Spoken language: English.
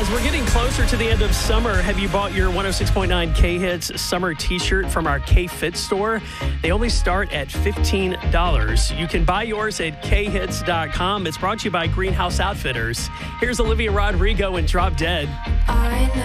As we're getting closer to the end of summer, have you bought your 106.9 K-Hits summer t-shirt from our K-Fit store? They only start at $15. You can buy yours at khits.com. It's brought to you by Greenhouse Outfitters. Here's Olivia Rodrigo and Drop Dead. I know